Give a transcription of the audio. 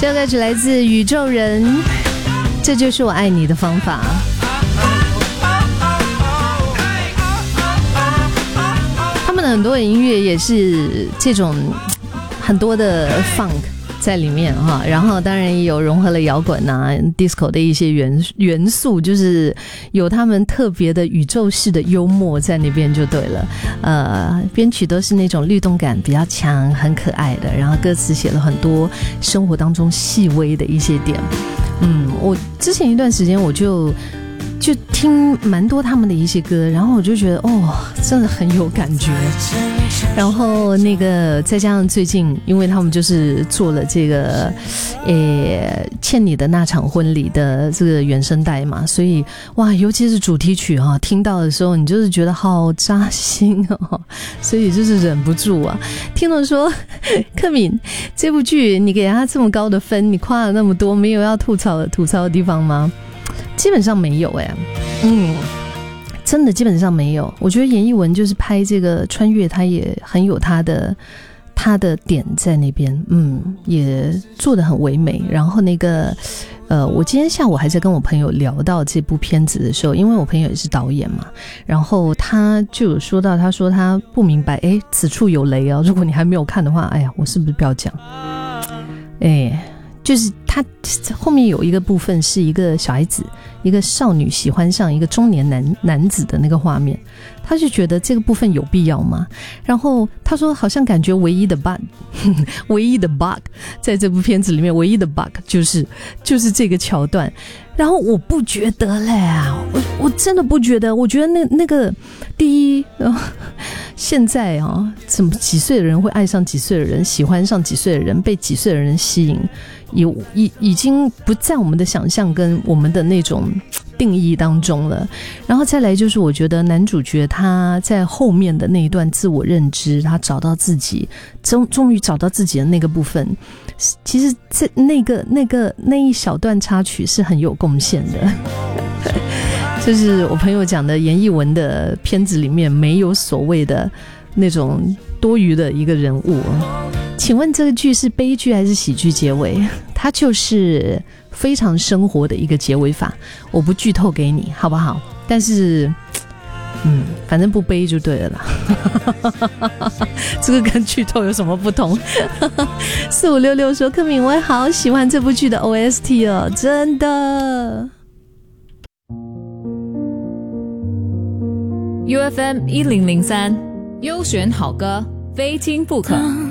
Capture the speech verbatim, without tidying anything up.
这首歌曲来自宇宙人，这就是我爱你的方法。他们的很多的音乐也是这种很多的 funk在里面哈，然后当然也有融合了摇滚啊 disco 的一些元元素，就是有他们特别的宇宙式的幽默在那边就对了。呃，编曲都是那种律动感比较强，很可爱的，然后歌词写了很多生活当中细微的一些点。嗯，我之前一段时间我就就听蛮多他们的一些歌，然后我就觉得哦，真的很有感觉。然后那个再加上最近，因为他们就是做了这个，诶，欠你的那场婚礼的这个原声带嘛，所以哇，尤其是主题曲啊，听到的时候你就是觉得好扎心哦，所以就是忍不住啊。听了说，克敏这部剧你给他这么高的分，你夸了那么多，没有要吐槽的吐槽的地方吗？基本上没有哎、欸，嗯，真的基本上没有。我觉得严艺文就是拍这个穿越，他也很有他的他的点在那边，嗯，也做得很唯美。然后那个呃，我今天下午还在跟我朋友聊到这部片子的时候，因为我朋友也是导演嘛，然后他就有说到，他说他不明白，哎，此处有雷啊！如果你还没有看的话，哎呀，我是不是不要讲？哎。就是他后面有一个部分是一个小孩子，一个少女喜欢上一个中年男男子的那个画面，他就觉得这个部分有必要吗？然后他说好像感觉唯一的 bug 唯一的 bug 在这部片子里面唯一的 bug 就是就是这个桥段。然后我不觉得嘞，我我真的不觉得，我觉得那那个第一、呃、现在啊，怎么几岁的人会爱上几岁的人，喜欢上几岁的人，被几岁的人吸引，有已已经不在我们的想象跟我们的那种定义当中了。然后再来就是我觉得男主角他在后面的那一段自我认知，他找到自己，终终于找到自己的那个部分，其实这那个那个那一小段插曲是很有贡献的。就是我朋友讲的严艺文的片子里面没有所谓的那种多余的一个人物。请问这个剧是悲剧还是喜剧结尾？它就是非常生活的一个结尾法，我不剧透给你好不好？但是嗯，反正不悲就对了啦。这个跟剧透有什么不同？四五六六说，克敏我好喜欢这部剧的 O S T 哦，真的。 U F M 一零零三，优选好歌，非听不可。